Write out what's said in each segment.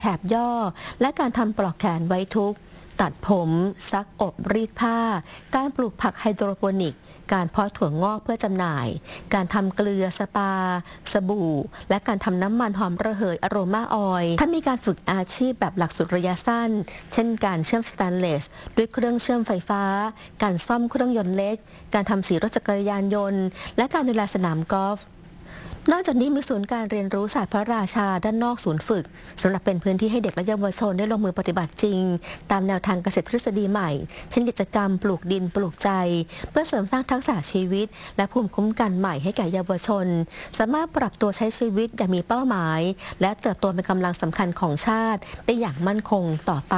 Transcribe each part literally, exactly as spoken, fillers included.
แถบย่อและการทำปลอกแขนไว้ทุกข์ตัดผมซักอบรีดผ้าการปลูกผักไฮโดรโปนิกการเพาะถั่วงอกเพื่อจำหน่ายการทำเกลือสปาสบู่และการทำน้ำมันหอมระเหยอโรมาออยล์ถ้ามีการฝึกอาชีพแบบหลักสูตรระยะสั้นเช่นการเชื่อมสแตนเลสด้วยเครื่องเชื่อมไฟฟ้าการซ่อมเครื่องยนต์เล็กการทำสีรถจักรยานยนต์และการดูแลสนามกอล์ฟนอกจากนี้มีศูนย์การเรียนรู้ศาสตร์พระราชาด้านนอกศูนย์ฝึกสำหรับเป็นพื้นที่ให้เด็กและเยาวชนได้ลงมือปฏิบัติจริงตามแนวทางเกษตรทฤษฎีใหม่เช่นกิจกรรมปลูกดินปลูกใจเพื่อเสริมสร้างทักษะชีวิตและภูมิคุ้มกันใหม่ให้แก่เยาวชนสามารถปรับตัวใช้ชีวิตอย่างมีเป้าหมายและเติบโตเป็นกำลังสำคัญของชาติได้อย่างมั่นคงต่อไป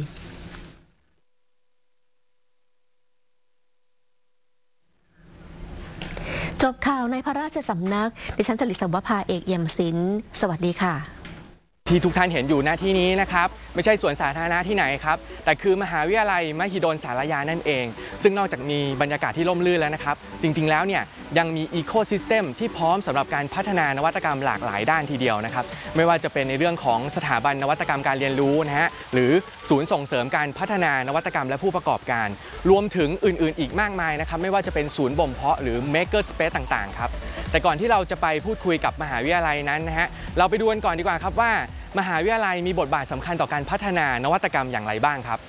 จบข่าวในพระราชสำนักดิฉันจริต สวภาเอกเอี่ยมศิลป์สวัสดีค่ะที่ทุกท่านเห็นอยู่หน้าที่นี้นะครับไม่ใช่สวนสาธารณะที่ไหนครับแต่คือมหาวิทยาลัยมหิดลสารยานั่นเองซึ่งนอกจากมีบรรยากาศที่ร่มรื่นแล้วนะครับจริงๆแล้วเนี่ยยังมีอีโคซิสเต็มที่พร้อมสำหรับการพัฒนานวัตกรรมหลากหลายด้านทีเดียวนะครับไม่ว่าจะเป็นในเรื่องของสถาบันนวัตกรรมการเรียนรู้นะฮะหรือศูนย์ส่งเสริมการพัฒนานวัตกรรมและผู้ประกอบการรวมถึงอื่นๆอีกมากมายนะครับไม่ว่าจะเป็นศูนย์บ่มเพาะหรือ Maker Space ต่างๆครับแต่ก่อนที่เราจะไปพูดคุยกับมหาวิทยาลัยนั้นนะฮะเราไปดูกันก่อนดีกว่าครับว่ามหาวิทยาลัยมีบทบาทสำคัญต่อการพัฒนานวัตกรรมอย่างไรบ้างครับ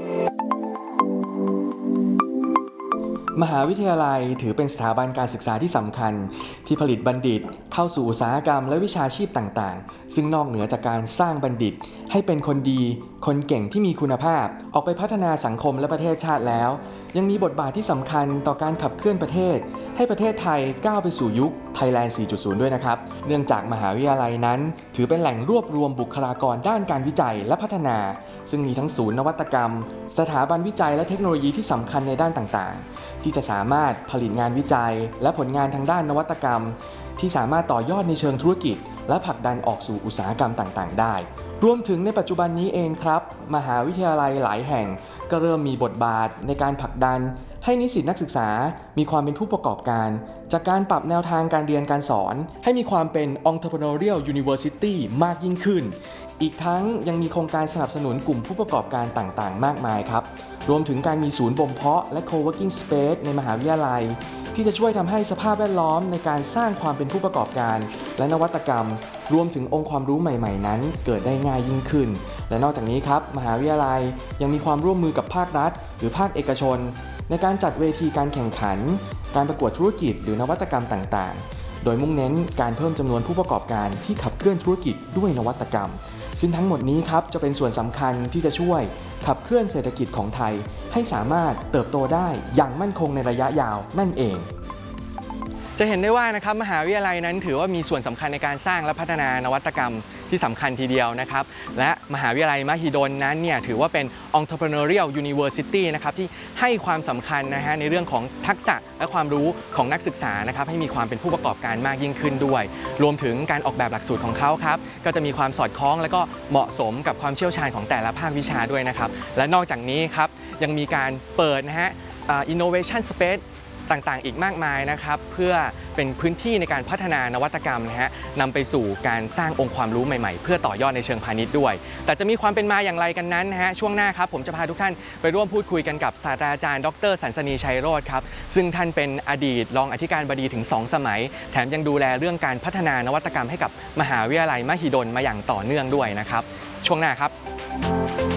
มหาวิทยาลัยถือเป็นสถาบันการศึกษาที่สำคัญที่ผลิตบัณฑิตเข้าสู่อุตสาหกรรมและวิชาชีพต่างๆซึ่งนอกเหนือจากการสร้างบัณฑิตให้เป็นคนดีคนเก่งที่มีคุณภาพออกไปพัฒนาสังคมและประเทศชาติแล้วยังมีบทบาทที่สำคัญต่อการขับเคลื่อนประเทศให้ประเทศไทยก้าวไปสู่ยุค Thailand สี่จุดศูนย์ ด้วยนะครับเนื่องจากมหาวิทยาลัยนั้นถือเป็นแหล่งรวบรวมบุคลากรด้านการวิจัยและพัฒนาซึ่งมีทั้งศูนย์นวัตกรรมสถาบันวิจัยและเทคโนโลยีที่สำคัญในด้านต่างๆที่จะสามารถผลิตงานวิจัยและผลงานทางด้านนวัตกรรมที่สามารถต่อยอดในเชิงธุรกิจและผลักดันออกสู่อุตสาหกรรมต่างๆได้รวมถึงในปัจจุบันนี้เองครับมหาวิทยาลัยหลายแห่งก็เริ่มมีบทบาทในการผลักดันให้นิสิตนักศึกษามีความเป็นผู้ประกอบการจากการปรับแนวทางการเรียนการสอนให้มีความเป็น Entrepreneurial University มากยิ่งขึ้นอีกทั้งยังมีโครงการสนับสนุนกลุ่มผู้ประกอบการต่างๆมากมายครับรวมถึงการมีศูนย์บ่มเพาะและ Co-working Space ในมหาวิทยาลัยที่จะช่วยทำให้สภาพแวดล้อมในการสร้างความเป็นผู้ประกอบการและนวัตกรรมรวมถึงองค์ความรู้ใหม่ๆนั้นเกิดได้ง่ายยิ่งขึ้นและนอกจากนี้ครับมหาวิทยาลัยยังมีความร่วมมือกับภาครัฐหรือภาคเอกชนในการจัดเวทีการแข่งขันการประกวดธุรกิจหรือนวัตกรรมต่างๆโดยมุ่งเน้นการเพิ่มจำนวนผู้ประกอบการที่ขับเคลื่อนธุรกิจด้วยนวัตกรรมซึ่งทั้งหมดนี้ครับจะเป็นส่วนสำคัญที่จะช่วยขับเคลื่อนเศรษฐกิจของไทยให้สามารถเติบโตได้อย่างมั่นคงในระยะยาวนั่นเองจะเห็นได้ว่านะครับมหาวิทยาลัยนั้นถือว่ามีส่วนสำคัญในการสร้างและพัฒนานวัตกรรมที่สำคัญทีเดียวนะครับและมหาวิทยาลัยมหิดลนั้นเนี่ยถือว่าเป็น Entrepreneurial University นะครับที่ให้ความสำคัญนะฮะในเรื่องของทักษะและความรู้ของนักศึกษานะครับให้มีความเป็นผู้ประกอบการมากยิ่งขึ้นด้วยรวมถึงการออกแบบหลักสูตรของเขาครับก็จะมีความสอดคล้องและก็เหมาะสมกับความเชี่ยวชาญของแต่ละภาควิชาด้วยนะครับและนอกจากนี้ครับยังมีการเปิดนะฮะ Innovation Spaceต่างๆอีกมากมายนะครับเพื่อเป็นพื้นที่ในการพัฒนานวัตกรรมนะฮะนำไปสู่การสร้างองค์ความรู้ใหม่ๆเพื่อต่อยอดในเชิงพาณิชย์ด้วยแต่จะมีความเป็นมาอย่างไรกันนั้นนะฮะช่วงหน้าครับผมจะพาทุกท่านไปร่วมพูดคุยกันกับศาสตราจารย์ดร.สันสนีชัยโรจน์ครับซึ่งท่านเป็นอดีตรองอธิการบดีถึงสองสมัยแถมยังดูแลเรื่องการพัฒนานวัตกรรมให้กับมหาวิทยาลัยมหิดลมาอย่างต่อเนื่องด้วยนะครับช่วงหน้าครับ